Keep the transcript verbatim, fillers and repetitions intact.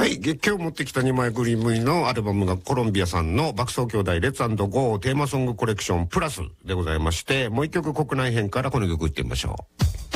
、今日持ってきたにまいグリムリのアルバムがコロンビアさんの爆走兄弟レッツ&ゴーテーマソングコレクションプラスでございまして、もう一曲国内編からこの曲いってみましょう。